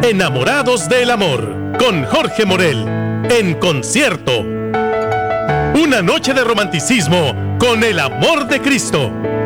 Enamorados del Amor, con Jorge Morel, en concierto. Una noche de romanticismo con el amor de Cristo.